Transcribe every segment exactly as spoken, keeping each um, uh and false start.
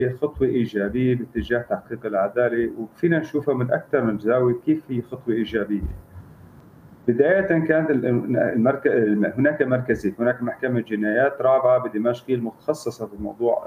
خطوة إيجابية باتجاه تحقيق العدالة، وفينا نشوفها من أكثر من زاوية كيف هي خطوة إيجابية. بداية كانت المرك... هناك مركزية، هناك محكمة جنايات رابعة بدمشق المتخصصة في موضوع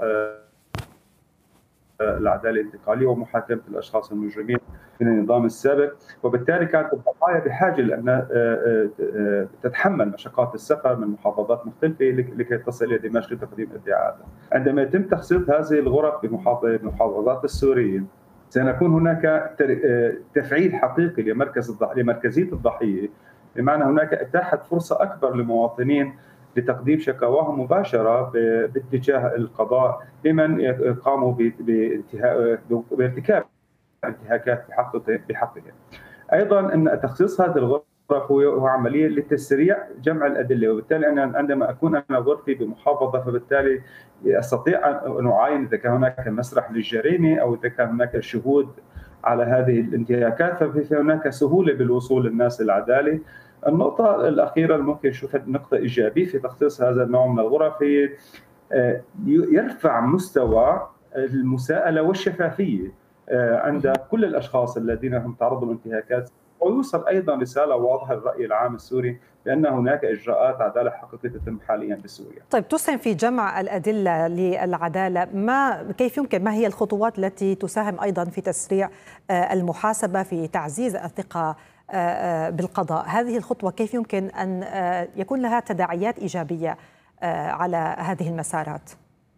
العدالة الانتقالية ومحاكمة الأشخاص المجرمين من النظام السابق، وبالتالي كانت الضحايا بحاجة لأن تتحمل مشقات السفر من محافظات مختلفة لكي تصل إلى دمشق لتقديم ادعاءاتها. عندما يتم تخصيص هذه الغرف بمحافظات السوريين سيكون هناك تفعيل حقيقي لمركز الضحية لمركزية الضحية، بمعنى هناك إتاحة فرصة أكبر للمواطنين لتقديم شكاواهم مباشرة باتجاه القضاء لمن قاموا بارتكاب انتهاكات بحقهم. أيضا أن تخصيص هذه الغرف هو عملية لتسريع جمع الأدلة، وبالتالي أنا عندما أكون أنا غرفي بمحافظة فبالتالي أستطيع أن أعاين إذا كان هناك مسرح للجريمة أو إذا كان هناك شهود على هذه الانتهاكات، ففي هناك سهولة بالوصول للناس للعدالة. النقطة الأخيرة اللي ممكن نشوفها نقطة إيجابية في تخصيص هذا النوع من الغرف هي يرفع مستوى المساءلة والشفافية عند كل الأشخاص الذين هم تعرضوا لانتهاكات، ويوصل أيضا رسالة واضحة للرأي العام السوري بأن هناك إجراءات عدالة حقيقية تتم حاليا بسوريا. طيب، تسهم في جمع الأدلة للعدالة، ما كيف يمكن ما هي الخطوات التي تساهم أيضا في تسريع المحاسبة، في تعزيز الثقة بالقضاء؟ هذه الخطوة كيف يمكن أن يكون لها تداعيات إيجابية على هذه المسارات؟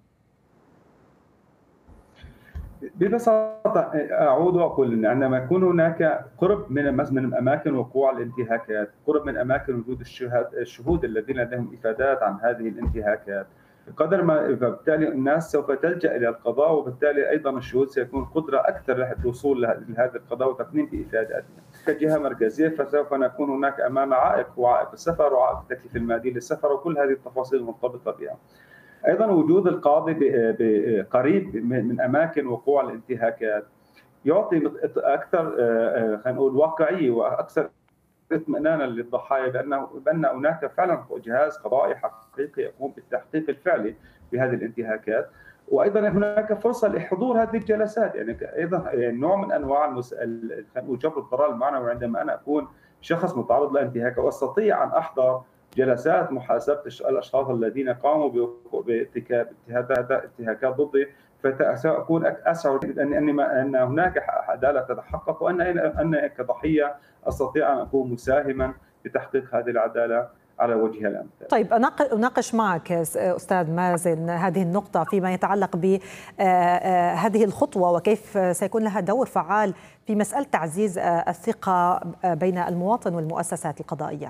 ببساطة أعود وأقول أن عندما يكون هناك قرب من من أماكن وقوع الانتهاكات، قرب من أماكن وجود الشهود الذين لديهم إفادات عن هذه الانتهاكات، قدر ما فبالتالي الناس سوف تلجأ إلى القضاء، وبالتالي أيضا الشهود سيكون قدرة أكثر للوصول لهذا القضاء وتقديم بإفاداتنا. كجهة مركزية فسوف نكون هناك أمام عائق، وعائق السفر وعائق التكليف المادي للسفر وكل هذه التفاصيل المرتبطة بها. أيضا وجود القاضي قريب من أماكن وقوع الانتهاكات يعطي أكثر خلينا نقول واقعية وأكثر اطمئنانا للضحايا بأنه بأن هناك فعلا جهاز قضائي حقيقي يقوم بالتحقيق الفعلي بهذه الانتهاكات. وايضا هناك فرصه لحضور هذه الجلسات، يعني ايضا يعني نوع من انواع المسألة جبر الضرر المعنوي عندما انا اكون شخص متعرض لانتهاك واستطيع ان احضر جلسات محاسبه الاشخاص الذين قاموا بارتكاب انتهاكات ضدي، فسأكون أسعد أن أن هناك عدالة تتحقق، وأن أن كضحية أستطيع أن أكون مساهما بتحقيق هذه العدالة على وجهها الأمثل. طيب، أناقش معك أستاذ مازن هذه النقطة فيما يتعلق بهذه الخطوة وكيف سيكون لها دور فعال في مسألة تعزيز الثقة بين المواطن والمؤسسات القضائية.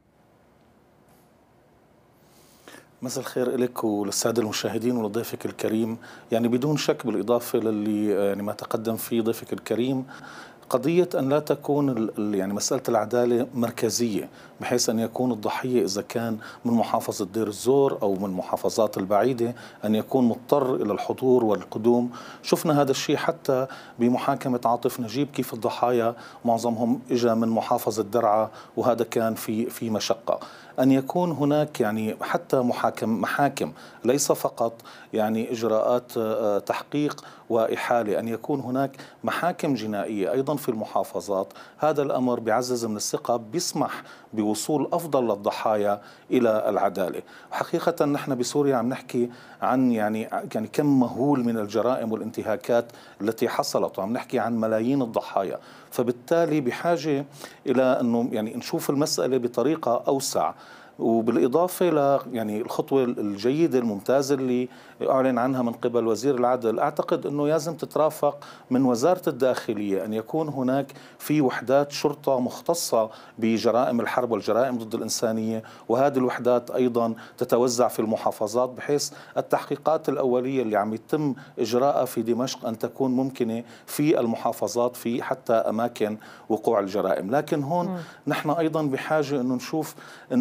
مساء الخير لك وللسادة المشاهدين ولضيفك الكريم. يعني بدون شك بالإضافة للي يعني ما تقدم فيه ضيفك الكريم، قضية أن لا تكون يعني مسألة العدالة مركزية، بحيث أن يكون الضحية إذا كان من محافظة دير الزور أو من المحافظات البعيدة أن يكون مضطر إلى الحضور والقدوم. شفنا هذا الشيء حتى بمحاكمة عاطف نجيب، كيف الضحايا معظمهم إجا من محافظة درعا، وهذا كان في في مشقة. أن يكون هناك يعني حتى محاكم محاكم ليس فقط يعني إجراءات تحقيق وإحالة، أن يكون هناك محاكم جنائية أيضا في المحافظات. هذا الأمر بيعزز من الثقة، بيسمح بوصول أفضل للضحايا إلى العدالة. حقيقة نحن بسوريا عم نحكي عن يعني يعني كم مهول من الجرائم والانتهاكات التي حصلت، وعم نحكي عن ملايين الضحايا، فبالتالي بحاجة إلى أنه يعني نشوف المسألة بطريقة أوسع. وبالإضافة ل يعني الخطوة الجيدة الممتازة اللي أعلن عنها من قبل وزير العدل، أعتقد أنه لازم تترافق من وزارة الداخلية أن يكون هناك في وحدات شرطة مختصة بجرائم الحرب والجرائم ضد الإنسانية، وهذه الوحدات أيضا تتوزع في المحافظات، بحيث التحقيقات الأولية اللي عم يتم إجراءها في دمشق أن تكون ممكنة في المحافظات في حتى أماكن وقوع الجرائم. لكن هون م. نحن أيضا بحاجة أنه نشوف أنه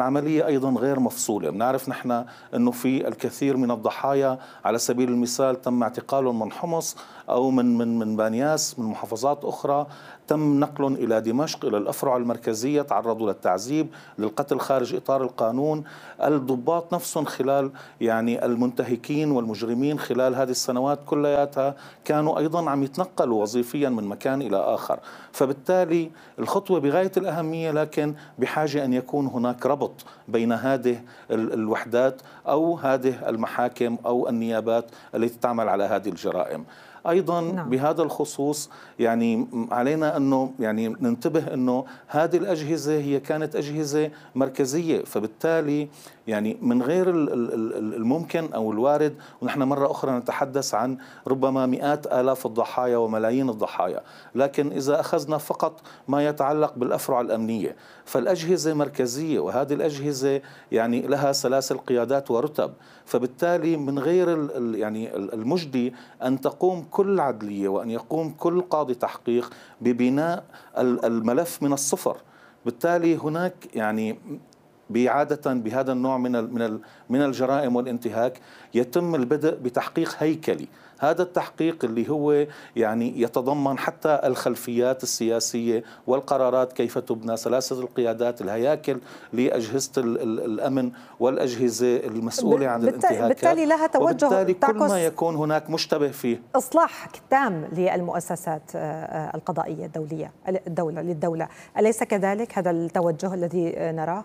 العملية أيضا غير مفصولة. بنعرف نحن أنه في الكثير من الضحايا على سبيل المثال تم اعتقالهم من حمص أو من من من بانياس من محافظات أخرى، تم نقلهم إلى دمشق إلى الأفرع المركزية، تعرضوا للتعذيب للقتل خارج إطار القانون. الضباط نفسهم خلال يعني المنتهكين والمجرمين خلال هذه السنوات كلياتها كانوا أيضا عم يتنقلوا وظيفيا من مكان إلى آخر. فبالتالي الخطوة بغاية الأهمية، لكن بحاجة أن يكون هناك ربط بين هذه الوحدات أو هذه المحاكم أو النيابات التي تعمل على هذه الجرائم. أيضا نعم. بهذا الخصوص يعني علينا أنه يعني ننتبه أنه هذه الأجهزة هي كانت أجهزة مركزية، فبالتالي يعني من غير الممكن أو الوارد، ونحن مرة أخرى نتحدث عن ربما مئات آلاف الضحايا وملايين الضحايا، لكن إذا أخذنا فقط ما يتعلق بالأفرع الأمنية فالأجهزة مركزية، وهذه الأجهزة يعني لها سلاسل قيادات ورتب، فبالتالي من غير يعني المجدي أن تقوم كل عدلية وأن يقوم كل قاضي تحقيق ببناء الملف من الصفر. بالتالي هناك يعني بعادة بهذا النوع من من من الجرائم والانتهاك يتم البدء بتحقيق هيكلي. هذا التحقيق اللي هو يعني يتضمن حتى الخلفيات السياسية والقرارات كيف تبنى، سلاسل القيادات، الهياكل لأجهزة الأمن والأجهزة المسؤولة عن الانتهاكات. بالتالي لها توجه، وبالتالي كل ما يكون هناك مشتبه فيه إصلاح تام للمؤسسات القضائية الدولية الدولة للدولة. أليس كذلك هذا التوجه الذي نراه؟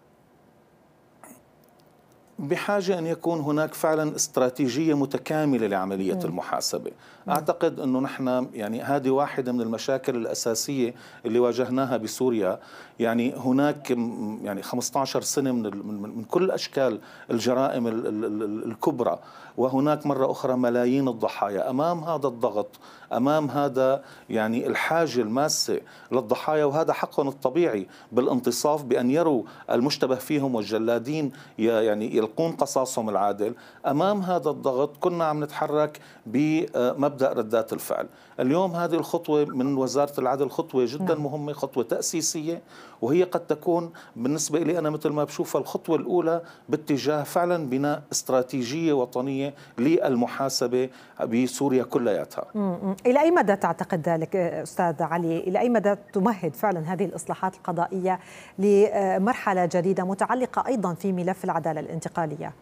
بحاجة أن يكون هناك فعلا استراتيجية متكاملة لعملية م. المحاسبة. م. أعتقد أنه نحن يعني هذه واحدة من المشاكل الأساسية اللي واجهناها بسوريا. يعني هناك يعني خمسة عشر سنة من من كل أشكال الجرائم الكبرى، وهناك مرة أخرى ملايين الضحايا. أمام هذا الضغط، أمام هذا يعني الحاجة الماسة للضحايا، وهذا حقهم الطبيعي بالانتصاف بأن يروا المشتبه فيهم والجلادين يعني يلقون قصاصهم العادل. أمام هذا الضغط كنا عم نتحرك بمبدأ ردات الفعل. اليوم هذه الخطوة من وزارة العدل خطوة جدا مهمة، خطوة تأسيسية، وهي قد تكون بالنسبة لي أنا مثل ما بشوفها الخطوة الأولى باتجاه فعلا بناء استراتيجية وطنية للمحاسبة بسوريا كلياتها. إلى أي مدى تعتقد ذلك أستاذ علي؟ إلى أي مدى تمهد فعلا هذه الإصلاحات القضائية لمرحلة جديدة متعلقة أيضا في ملف العدالة الانتقالية؟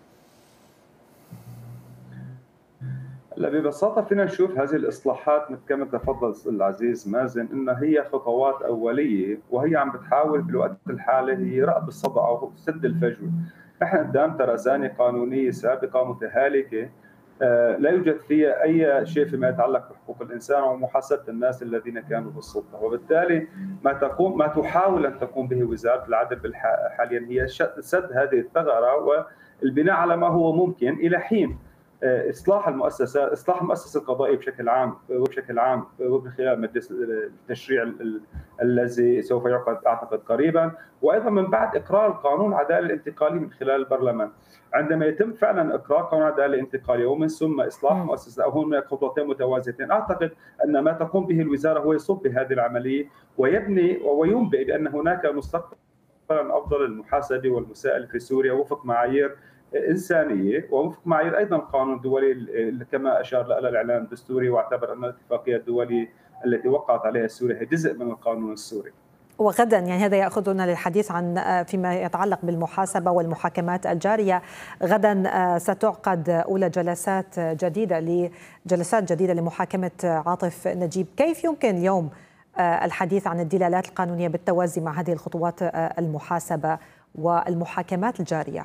لا، ببساطة فينا نشوف هذه الإصلاحات كما تفضل العزيز مازن إنها هي خطوات أولية، وهي عم بتحاول في الوقت الحالي هي رأب الصدع أو سد الفجوة. نحن قدام ترازانة قانونية سابقة متهالكة لا يوجد فيها أي شيء فيما يتعلق بحقوق الإنسان ومحاسبة الناس الذين كانوا بالسلطة، وبالتالي ما تقوم ما تحاول أن تقوم به وزارة العدل حاليا هي سد هذه الثغرة والبناء على ما هو ممكن إلى حين اصلاح المؤسسات، اصلاح المؤسسه القضائيه بشكل عام وبشكل عام ومن خلال مجلس التشريع الذي سوف يعقد اعتقد قريبا، وايضا من بعد اقرار قانون العداله الانتقالي من خلال البرلمان. عندما يتم فعلا اقرار قانون العداله الانتقالي ومن ثم اصلاح مؤسسه، او هناك خطوتين متوازيتين، اعتقد ان ما تقوم به الوزاره هو يصب بهذه العمليه ويبني وينبئ بان هناك مستقبلا افضل للمحاسبه والمساءله في سوريا وفق معايير إنسانية ووفق معايير أيضا القانون الدولي كما أشار لها الإعلان الدستوري، واعتبر أن الاتفاقية الدولية التي وقعت عليها سوريا هي جزء من القانون السوري. وغدا يعني هذا يأخذنا للحديث عن فيما يتعلق بالمحاسبة والمحاكمات الجارية. غدا ستعقد أولى جلسات جديدة لجلسات جديدة لمحاكمة عاطف نجيب. كيف يمكن اليوم الحديث عن الدلالات القانونية بالتوازي مع هذه الخطوات المحاسبة والمحاكمات الجارية؟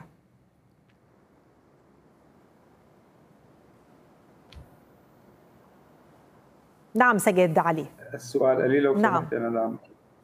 نعم سيد علي. السؤال قليل لو نعم. سمحت أنا نعم.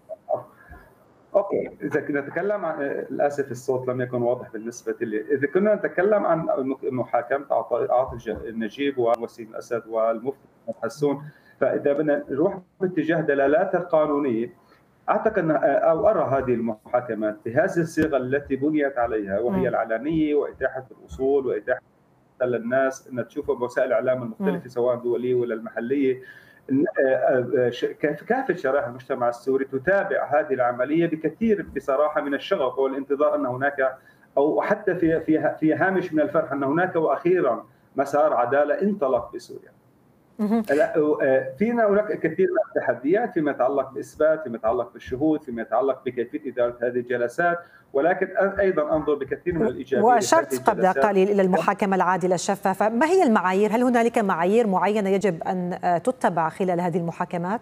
أوكي، إذا كنا نتكلم عن للأسف الصوت لم يكن واضح بالنسبة لي، إذا كنا نتكلم عن محاكمة عاطف نجيب ووسيم الأسد والمفتي حسون، فإذا بدنا نروح باتجاه دلالاتها القانونية، أعتقد أو أرى هذه المحاكمات بهذه الصيغة التي بنيت عليها، وهي العلنية وإتاحة الأصول وإتاحة للناس أن تشوفها بوسائل الإعلام المختلفة سواء الدولية ولا المحلية، كافة شرائح المجتمع السوري تتابع هذه العملية بكثير بصراحة من الشغف والانتظار أن هناك، أو حتى في في في هامش من الفرح أن هناك وأخيرا مسار عدالة انطلق بسوريا. فينا هناك كثير من التحديات فيما يتعلق باثبات، فيما يتعلق بالشهود، فيما يتعلق بكيفيه اداره هذه الجلسات، ولكن ايضا انظر بكثير من الايجابيه. واشرت قبل قليل الى المحاكمه العادله الشفافه، ما هي المعايير؟ هل هنالك معايير معينه يجب ان تتبع خلال هذه المحاكمات؟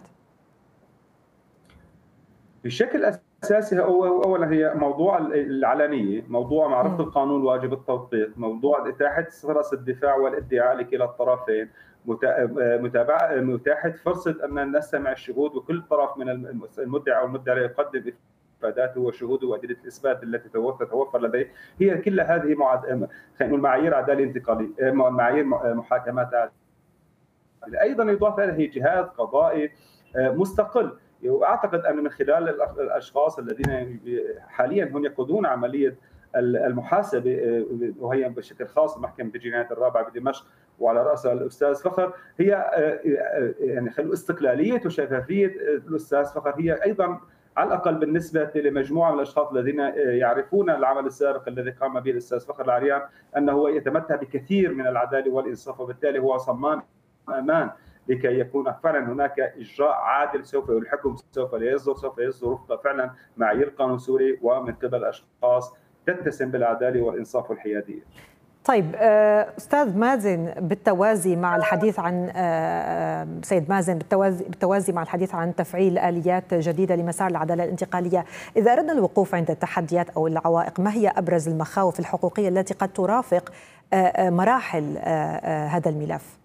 بشكل اساسي اولا هي موضوع العلنيه، موضوع معرفه القانون واجب التطبيق، موضوع اتاحه فرص الدفاع والادعاء لكلا الطرفين، متابعه متاحه فرصه ان نستمع الشهود، وكل طرف من المدعي او المدعي يقدم افاداته وشهوده وادله الاثبات التي تتوفر لديه. هي كل هذه معاد... خلينا نقول معايير عداله انتقاليه، معايير محاكمات عادله. ايضا يضاف اليه جهاز قضائي مستقل، واعتقد ان من خلال الاشخاص الذين حاليا هم يقودون عمليه المحاسبه، وهي بشكل خاص محكمه الجنايات الرابعه بدمشق وعلى راسها الاستاذ فخر، هي يعني خلوا استقلاليه وشفافيه الاستاذ فخر هي ايضا على الاقل بالنسبه لمجموعه من الاشخاص الذين يعرفون العمل السابق الذي قام به الاستاذ فخر العريان، انه يتمتع بكثير من العداله والانصاف، وبالتالي هو صمام امان لكي يكون فعلا هناك اجراء عادل، سوف الحكم سوف يصدر سوف يصدر وفق فعلا معايير قانون سوري ومن قبل اشخاص تتسم بالعداله والانصاف والحياديه. طيب أستاذ مازن، بالتوازي مع الحديث عن سيد مازن بالتوازي, بالتوازي مع الحديث عن تفعيل آليات جديدة لمسار العدالة الانتقالية، إذا أردنا الوقوف عند التحديات أو العوائق، ما هي أبرز المخاوف الحقوقية التي قد ترافق مراحل هذا الملف؟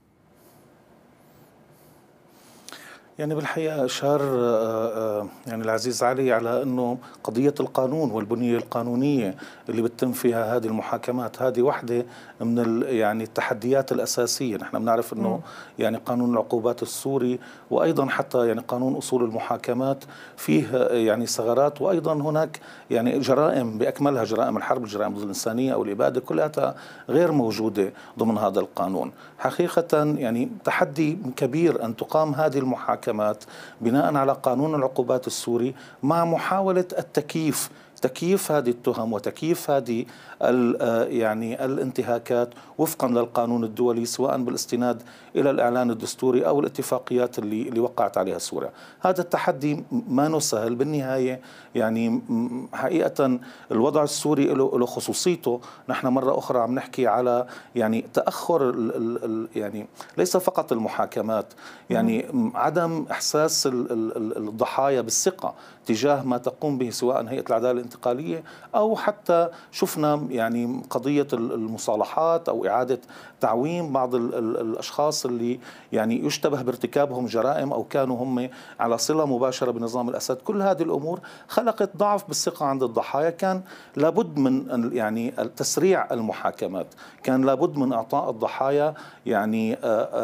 يعني بالحقيقة أشار يعني العزيز علي على أنه قضية القانون والبنية القانونية اللي بتتم فيها هذه المحاكمات هذه واحدة من يعني التحديات الأساسية. نحن بنعرف أنه يعني قانون العقوبات السوري وأيضا حتى يعني قانون أصول المحاكمات فيه يعني ثغرات، وأيضا هناك يعني جرائم بأكملها جرائم الحرب، الجرائم ضد الإنسانية أو الإبادة كلها غير موجودة ضمن هذا القانون. حقيقة يعني تحدي كبير أن تقام هذه المحاكمات بناء على قانون العقوبات السوري مع محاولة التكييف تكييف هذه التهم وتكييف هذه يعني الانتهاكات وفقا للقانون الدولي، سواء بالاستناد إلى الإعلان الدستوري أو الاتفاقيات اللي اللي وقعت عليها سوريا. هذا التحدي ما سهل بالنهاية. يعني حقيقة الوضع السوري له خصوصيته. نحن مرة أخرى عم نحكي على يعني تأخر ال ال يعني ليس فقط المحاكمات، يعني عدم إحساس الضحايا بالثقة تجاه ما تقوم به سواء هيئة العدالة الانتقالية أو حتى شفنا يعني قضية المصالحات أو إعادة تعويم بعض الأشخاص اللي يعني يشتبه بارتكابهم جرائم أو كانوا هم على صلة مباشرة بنظام الأسد. كل هذه الأمور خلقت ضعف بالثقة عند الضحايا. كان لابد من يعني تسريع المحاكمات، كان لابد من إعطاء الضحايا يعني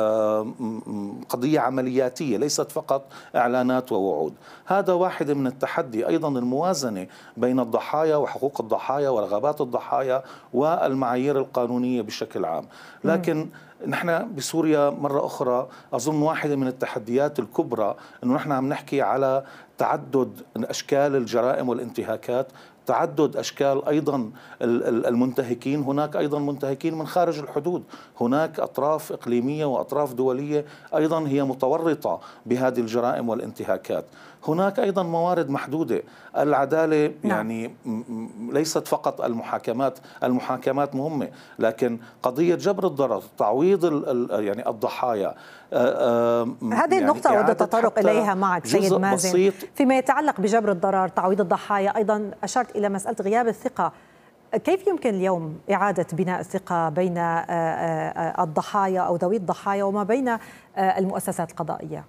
قضية عملياتية ليست فقط إعلانات ووعود. هذا واحد من التحدي. أيضا الموازنة بين الضحايا وحقوق الضحايا ورغبات الضحايا والمعايير القانونية بشكل عام. لكن نحن بسوريا مرة أخرى أظن واحدة من التحديات الكبرى أنه نحن عم نحكي على تعدد أشكال الجرائم والانتهاكات، تعدد أشكال أيضا المنتهكين. هناك أيضا منتهكين من خارج الحدود، هناك أطراف إقليمية وأطراف دولية أيضا هي متورطة بهذه الجرائم والانتهاكات. هناك أيضا موارد محدودة. العدالة يعني ليست فقط المحاكمات، المحاكمات مهمة، لكن قضية جبر الضرر، تعويض يعني الضحايا. هذه يعني النقطة أود التطرق إليها معك سيد مازن. فيما يتعلق بجبر الضرر، تعويض الضحايا، أيضا أشرت إلى مسألة غياب الثقة. كيف يمكن اليوم إعادة بناء الثقة بين الضحايا أو ذوي الضحايا وما بين المؤسسات القضائية؟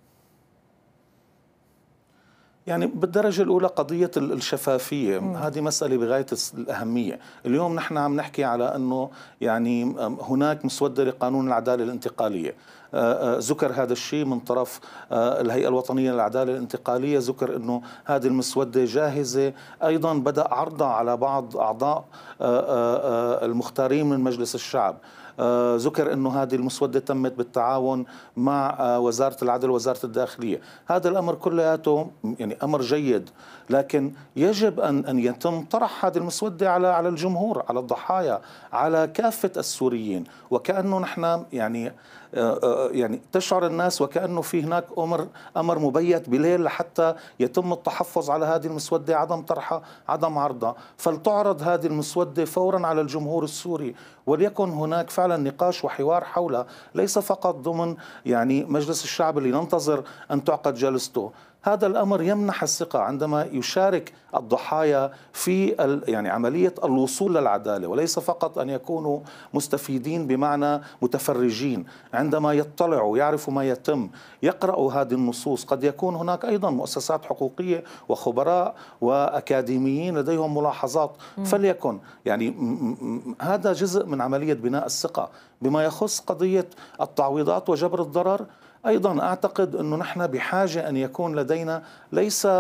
يعني بالدرجة الأولى قضية الشفافية، مم. هذه مسألة بغاية الأهمية. اليوم نحن عم نحكي على أنه يعني هناك مسودة لقانون العدالة الانتقالية، ذكر هذا الشيء من طرف الهيئة الوطنية للعدالة الانتقالية، ذكر أنه هذه المسودة جاهزة، أيضا بدأ عرضها على بعض أعضاء المختارين من مجلس الشعب. ذكر أنه هذه المسودة تمت بالتعاون مع وزارة العدل ووزارة الداخلية. هذا الأمر كلياته يعني أمر جيد، لكن يجب أن أن يتم طرح هذه المسودة على على الجمهور، على الضحايا، على كافة السوريين، وكأنه نحن يعني يعني تشعر الناس وكأنه في هناك أمر أمر مبيت بليل لحتى يتم التحفظ على هذه المسودة، عدم طرحها، عدم عرضها. فلتعرض هذه المسودة فورا على الجمهور السوري، وليكن هناك فعلا نقاش وحوار حولها، ليس فقط ضمن يعني مجلس الشعب اللي ننتظر أن تعقد جلسته. هذا الأمر يمنح الثقة عندما يشارك الضحايا في يعني عملية الوصول للعدالة، وليس فقط أن يكونوا مستفيدين بمعنى متفرجين. عندما يطلعوا ويعرفوا ما يتم، يقرأوا هذه النصوص، قد يكون هناك أيضا مؤسسات حقوقية وخبراء وأكاديميين لديهم ملاحظات، فليكن يعني هذا جزء من عملية بناء الثقة. بما يخص قضية التعويضات وجبر الضرر، أيضا أعتقد أنه نحن بحاجة أن يكون لدينا ليس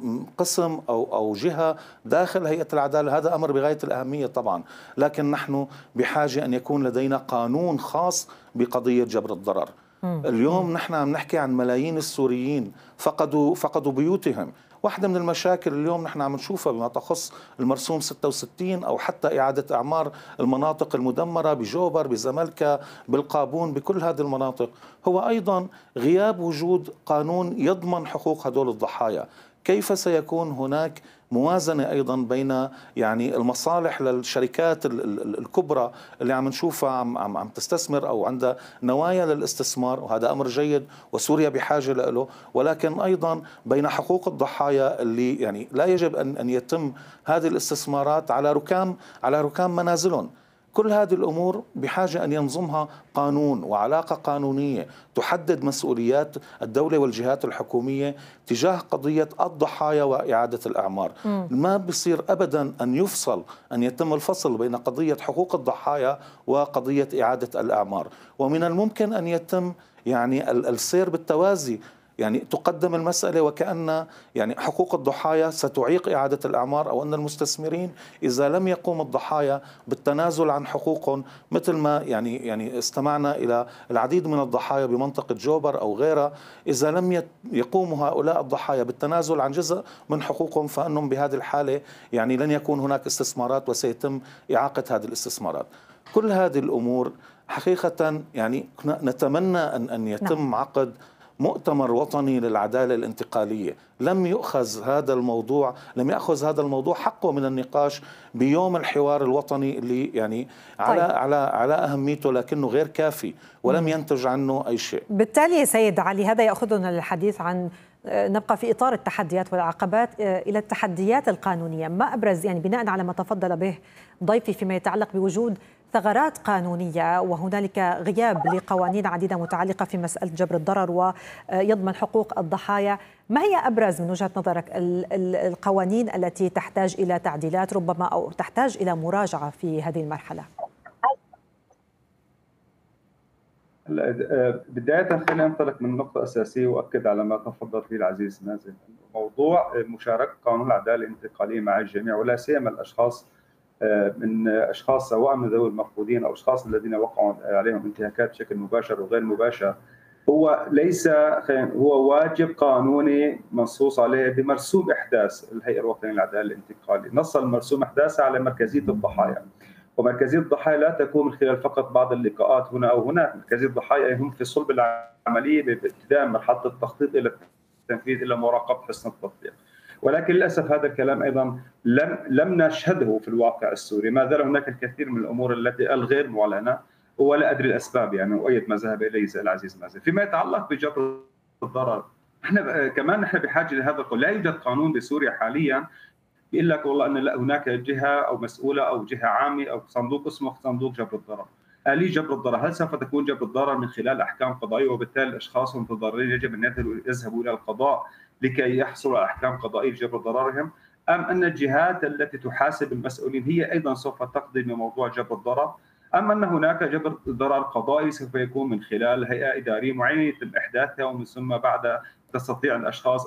قسم أو أو جهة داخل هيئة العدالة، هذا أمر بغاية الأهمية طبعا، لكن نحن بحاجة أن يكون لدينا قانون خاص بقضية جبر الضرر. اليوم نحن عم نحكي عن ملايين السوريين فقدوا فقدوا بيوتهم. واحدة من المشاكل اليوم نحن عم نشوفها بما تخص المرسوم ستة وستين أو حتى إعادة إعمار المناطق المدمرة بجوبر، بزملكة، بالقابون، بكل هذه المناطق، هو أيضا غياب وجود قانون يضمن حقوق هدول الضحايا. كيف سيكون هناك موازنة أيضا بين يعني المصالح للشركات الكبرى اللي عم نشوفها عم, عم, عم تستثمر أو عندها نوايا للاستثمار، وهذا أمر جيد وسوريا بحاجة له، ولكن أيضا بين حقوق الضحايا اللي يعني لا يجب أن, أن يتم هذه الاستثمارات على ركام على ركام منازلهم. كل هذه الأمور بحاجة أن ينظمها قانون وعلاقة قانونية تحدد مسؤوليات الدولة والجهات الحكومية تجاه قضية الضحايا وإعادة الأعمار. م. ما بصير أبدا أن يفصل أن يتم الفصل بين قضية حقوق الضحايا وقضية إعادة الأعمار، ومن الممكن أن يتم يعني السير بالتوازي. يعني تقدم المسألة وكأن يعني حقوق الضحايا ستعيق إعادة الأعمار، أو أن المستثمرين إذا لم يقوم الضحايا بالتنازل عن حقوقهم، مثل ما يعني يعني استمعنا إلى العديد من الضحايا بمنطقة جوبر أو غيرها، إذا لم يقوموا هؤلاء الضحايا بالتنازل عن جزء من حقوقهم، فإنهم بهذه الحالة يعني لن يكون هناك استثمارات وسيتم إعاقة هذه الاستثمارات. كل هذه الأمور حقيقة يعني نتمنى أن أن يتم عقد مؤتمر وطني للعدالة الانتقالية. لم يؤخذ هذا الموضوع لم يأخذ هذا الموضوع حقه من النقاش بيوم الحوار الوطني اللي يعني على طيب. على على أهميته، لكنه غير كافي ولم ينتج عنه أي شيء. بالتالي سيد علي، هذا يأخذنا للحديث عن نبقى في إطار التحديات والعقبات إلى التحديات القانونية. ما أبرز يعني بناء على ما تفضل به ضيفي فيما يتعلق بوجود ثغرات قانونية وهنالك غياب لقوانين عديدة متعلقة في مسألة جبر الضرر ويضمن حقوق الضحايا، ما هي أبرز من وجهة نظرك القوانين التي تحتاج إلى تعديلات ربما أو تحتاج إلى مراجعة في هذه المرحلة؟ بداية خلينا ننطلق من نقطة أساسية وأكد على ما تفضل فيه العزيز مازن. موضوع مشاركة قانون العدالة الانتقالية مع الجميع ولا سيما الأشخاص من أشخاص سواء من ذوي المفقودين أو أشخاص الذين وقعوا عليهم انتهاكات بشكل مباشر وغير مباشر، هو ليس هو واجب قانوني منصوص عليه بمرسوم إحداث الهيئة الوطنية للعدالة الانتقالية. نص المرسوم إحداثها على مركزية الضحايا، ومركزية الضحايا لا تكون من خلال فقط بعض اللقاءات هنا أو هناك. مركزية الضحايا هم في صلب العملية بابتداء مرحلة التخطيط إلى التنفيذ إلى مراقبة حسن التطبيق. ولكن للأسف هذا الكلام أيضا لم لم نشهده في الواقع السوري. ما زال هناك الكثير من الأمور التي الغير معلنة ولا أدري الأسباب يعني وأيد ما ذهب إليه العزيز مازن. فيما يتعلق بجبر الضرر، احنا كمان نحن بحاجة لهذا القانون. لا يوجد قانون بسوريا حاليا بيقول لك والله أن هناك جهة أو مسؤولة أو جهة عامة أو صندوق اسمه صندوق جبر الضرر. آلية جبر الضرر، هل سوف تكون جبر الضرر من خلال أحكام قضائية وبالتالي الأشخاص المتضررين يجب أن يذهبوا إلى القضاء لكي يحصلوا على أحكام قضائية جبر ضررهم، أم أن الجهات التي تحاسب المسؤولين هي أيضا سوف تقضي بموضوع جبر الضرر، أم أن هناك جبر ضرر قضائي سوف يكون من خلال هيئة إدارية معينة يتم إحداثها ومن ثم بعد تستطيع الأشخاص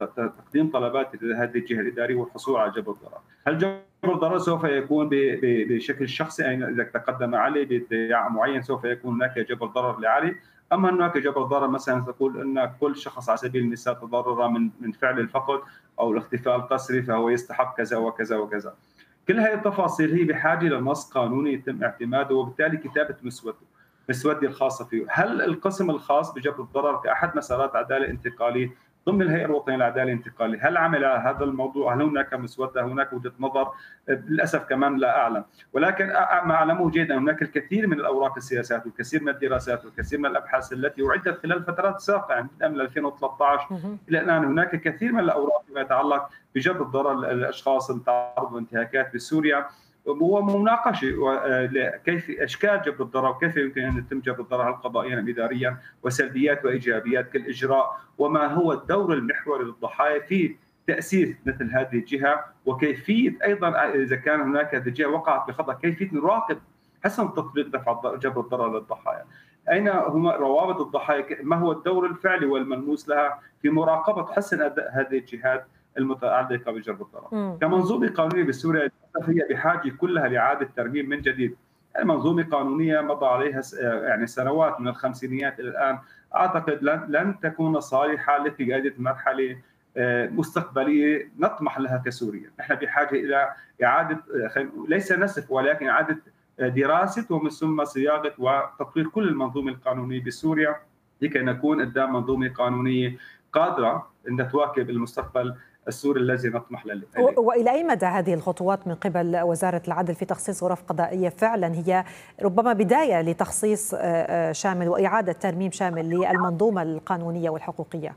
تقديم طلبات لهذه الجهه الاداريه والحصول على جبر الضرر. هل جبر الضرر سوف يكون بشكل شخصي، يعني اذا تقدم علي بادعاء معين سوف يكون هناك جبر ضرر لعلي، اما هناك جبر ضرر مثلا تقول ان كل شخص على سبيل المثال تضرر من من فعل الفقد او الاختفاء القسري فهو يستحق كذا وكذا وكذا. كل هذه التفاصيل هي بحاجه لنص قانوني يتم اعتماده وبالتالي كتابه مسودته مسودة الخاصة فيه. هل القسم الخاص بجبر الضرر كأحد مسارات عدالة انتقالية ضمن الهيئة الوطنية للعدالة الانتقالية هل عمل هذا الموضوع؟ هل هناك مسودة؟ هناك وجهة نظر؟ للأسف كمان لا أعلم، ولكن ما أعلمه جيدا هناك الكثير من الأوراق السياسات والكثير من الدراسات والكثير من الأبحاث التي أعدت خلال الفترات السابقة يعني من ألفين وثلاثة عشر إلى الآن. هناك كثير من الأوراق فيما يتعلق بجبر الضرر للأشخاص المتعرضوا لانتهاكات بسوريا ومناقشه كيف اشكال جبر الضرر وكيف يمكن ان يتم جبر الضرر قضائيا ام اداريا وسلبيات وايجابيات كل اجراء وما هو الدور المحوري للضحايا في تاسيس مثل هذه الجهه وكيفيه ايضا اذا كان هناك هذه الجهه وقعت بخطا كيفيه نراقب حسن تطبيق دفع جبر الضرر للضحايا. اين هم روابط الضحايا؟ ما هو الدور الفعلي والملموس لها في مراقبه حسن اداء هذه الجهات المتعلقه بجبر الضرر. كمنظومه قانونيه بسوريا هي بحاجه كلها لاعاده ترميم من جديد. المنظومه قانونيه مضى عليها يعني سنوات من الخمسينيات الى الان، اعتقد لن لن تكون صالحه لقياده مرحله مستقبليه نطمح لها كسوريا. نحن بحاجه الى اعاده ليس نسف ولكن اعاده دراسه ومن ثم صياغه وتطوير كل المنظومه القانونيه بسوريا لكي نكون قدام منظومه قانونيه قادره ان تواكب المستقبل السوري الذي نطمح له. والى اي مدى هذه الخطوات من قبل وزاره العدل في تخصيص غرف قضائيه فعلا هي ربما بدايه لتخصيص شامل واعاده ترميم شامل للمنظومه القانونيه والحقوقيه؟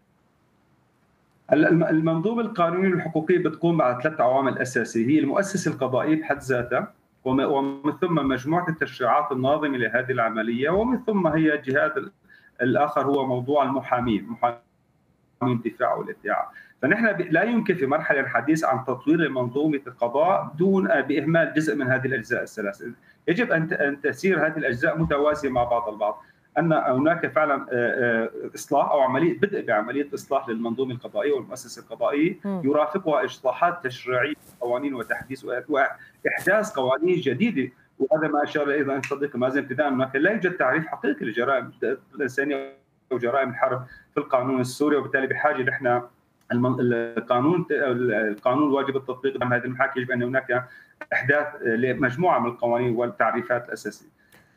المنظومه القانونيه والحقوقيه بتقوم على ثلاث عوامل اساسيه، هي المؤسسه القضائيه بحد ذاتها ومن ثم مجموعه التشريعات الناظمه لهذه العمليه ومن ثم هي الجهاد الاخر هو موضوع المحامين، محامين الدفاع والادعاء. فنحن لا يمكن في مرحله الحديث عن تطوير منظومه القضاء دون باهمال جزء من هذه الاجزاء الثلاثه. يجب ان ان تسير هذه الاجزاء متوازيه مع بعض البعض. ان هناك فعلا اصلاح او عمليه بدء بعمليه اصلاح للمنظومه القضائيه والمؤسسه القضائيه يرافقها اصلاحات تشريعيه قوانين وتحديث واحداث قوانين جديده، وهذا ما اشار ايضا الصديق مازن ابتداء هناك لا يوجد تعريف حقيقي لجرائم الانسانيه وجرائم الحرب في القانون السوري، وبالتالي بحاجه نحن القانون القانون واجب التطبيق امام هذه المحاكم. يجب ان هناك احداث لمجموعه من القوانين والتعريفات الاساسيه.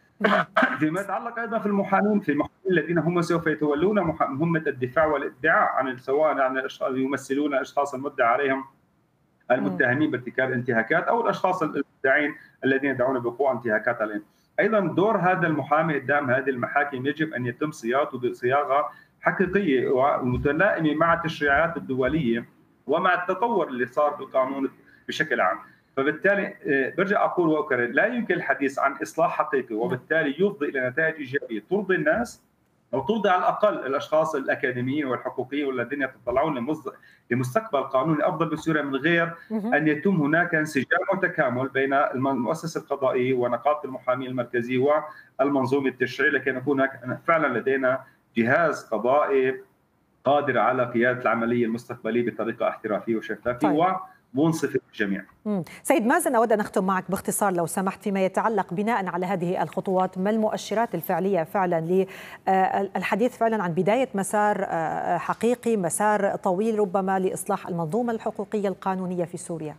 فيما يتعلق ايضا في المحامين في المحامين الذين هم سوف يتولون مهمه الدفاع والادعاء عن سواء عن الاشخاص يمثلون الاشخاص المدعى عليهم المتهمين بارتكاب انتهاكات او الاشخاص المدعين الذين يدعون بوقوع انتهاكات عليهم. ايضا دور هذا المحامي قدام هذه المحاكم يجب ان يتم صياغته بصياغه حقيقيه ومتلائمه مع التشريعات الدوليه ومع التطور اللي صار في القانون بشكل عام. فبالتالي برجع اقول واكرر لا يمكن الحديث عن اصلاح حقيقي وبالتالي يفضي الى نتائج ايجابيه ترضي الناس او ترضي على الاقل الاشخاص الاكاديميين والحقوقيين والذين يتطلعون لمستقبل قانوني افضل بسوريا من غير ان يتم هناك انسجام وتكامل بين المؤسسه القضائيه ونقابه المحامين المركزيه والمنظومه التشريعيه لكي نكون فعلا لدينا جهاز قضائي قادر على قياده العمليه المستقبليه بطريقه احترافيه وشفافه طيب. ومنصفه للجميع. سيد مازن، اود ان اختم معك باختصار لو سمحت فيما يتعلق بناء على هذه الخطوات، ما المؤشرات الفعليه فعلا للحديث فعلا عن بدايه مسار حقيقي، مسار طويل ربما لاصلاح المنظومه الحقوقيه القانونيه في سوريا؟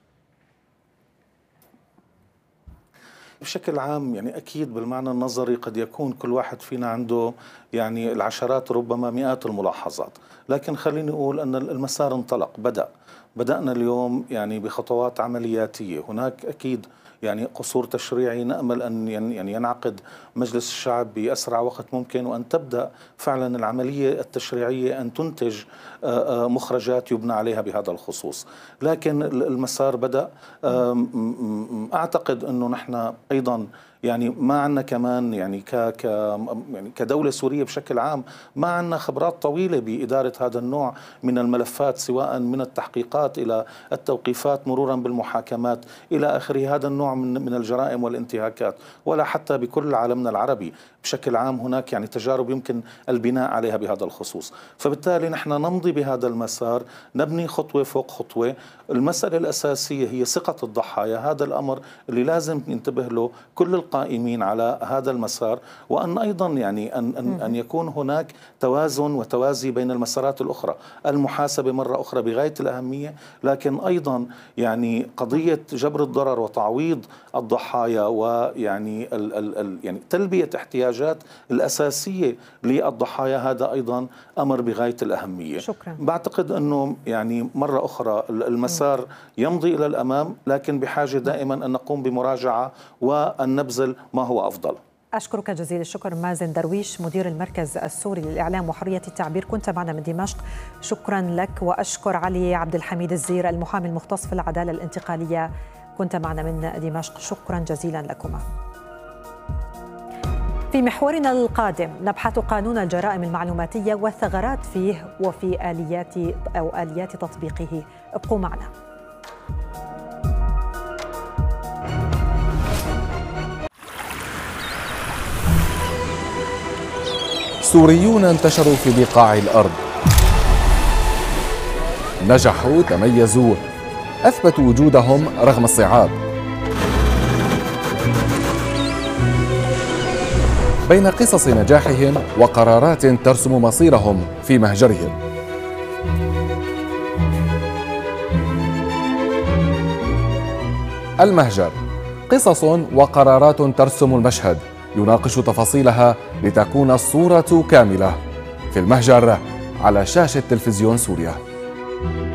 بشكل عام يعني أكيد بالمعنى النظري قد يكون كل واحد فينا عنده يعني العشرات ربما مئات الملاحظات، لكن خليني أقول أن المسار انطلق، بدأ بدأنا اليوم يعني بخطوات عملياتية. هناك أكيد يعني قصور تشريعي نأمل أن يعني ينعقد مجلس الشعب بأسرع وقت ممكن وأن تبدأ فعلا العملية التشريعية أن تنتج مخرجات يبنى عليها بهذا الخصوص. لكن المسار بدأ. أعتقد أنه نحن أيضا يعني ما عندنا كمان يعني ك ك يعني كدولة سورية بشكل عام ما عندنا خبرات طويلة بإدارة هذا النوع من الملفات، سواء من التحقيقات إلى التوقيفات مرورا بالمحاكمات إلى آخره. هذا النوع من من الجرائم والانتهاكات، ولا حتى بكل عالمنا العربي بشكل عام هناك يعني تجارب يمكن البناء عليها بهذا الخصوص. فبالتالي نحن نمضي بهذا المسار، نبني خطوة فوق خطوة. المسألة الأساسية هي ثقة الضحايا، هذا الأمر اللي لازم ينتبه له كل القائمين على هذا المسار، وأن أيضا يعني أن, أن, أن يكون هناك توازن وتوازي بين المسارات الأخرى. المحاسبة مرة أخرى بغاية الأهمية، لكن أيضا يعني قضية جبر الضرر وتعويض الضحايا ويعني ال ال ال يعني تلبية احتياجات الأساسية للضحايا، هذا أيضا أمر بغاية الأهمية. شكرا. بعتقد أنه يعني مرة أخرى المسار يمضي إلى الأمام، لكن بحاجة دائما أن نقوم بمراجعة وأن نبذل ما هو أفضل. أشكرك جزيل الشكر مازن درويش، مدير المركز السوري للإعلام وحرية التعبير، كنت معنا من دمشق. شكرا لك. وأشكر علي عبد الحميد الزير، المحامي المختص في العدالة الانتقالية، كنت معنا من دمشق. شكرا جزيلا لكما. في محورنا القادم نبحث قانون الجرائم المعلوماتية والثغرات فيه وفي آليات أو آليات تطبيقه. ابقوا معنا. سوريون انتشروا في بقاع الأرض، نجحوا، تميزوا، أثبتوا وجودهم رغم الصعاب. بين قصص نجاحهم وقرارات ترسم مصيرهم في مهجرهم. المهجر، قصص وقرارات ترسم المشهد، يناقش تفاصيلها لتكون الصورة كاملة. في المهجر على شاشة تلفزيون سوريا.